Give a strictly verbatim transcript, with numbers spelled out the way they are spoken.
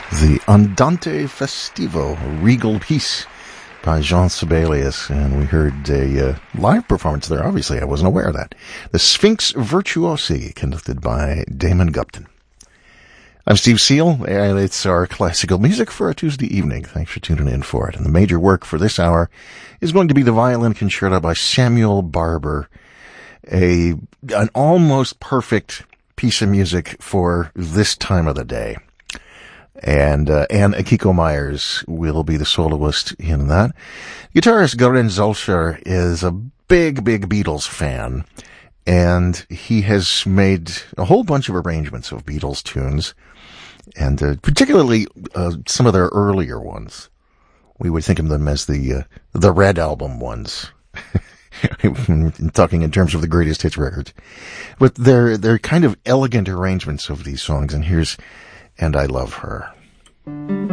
The Andante Festivo, a regal piece by Jean Sibelius, and we heard a uh, live performance there. Obviously, I wasn't aware of that. The Sphinx Virtuosi, conducted by Damon Gupton. I'm Steve Seal, and it's our classical music for a Tuesday evening. Thanks for tuning in for it. And the major work for this hour is going to be the Violin Concerto by Samuel Barber, a an almost perfect piece of music for this time of the day. And uh, and Akiko Myers will be the soloist in that. Guitarist Garen Zolscher is a big, big Beatles fan, and he has made a whole bunch of arrangements of Beatles tunes, and uh, particularly uh, some of their earlier ones. We would think of them as the uh, the Red Album ones, talking in terms of the greatest hits records. But they're they're kind of elegant arrangements of these songs, and here's And I Love Her.